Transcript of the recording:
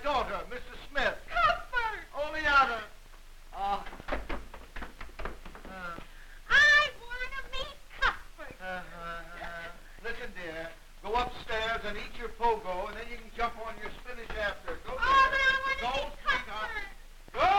daughter, Mrs. Smith. Cuthbert! Oleana. I want to meet Cuthbert. Listen, dear. Go upstairs and eat your pogo, and then you can jump on your spinach after. Go, Oh, but I want to Go, meet sweetheart. Cuthbert.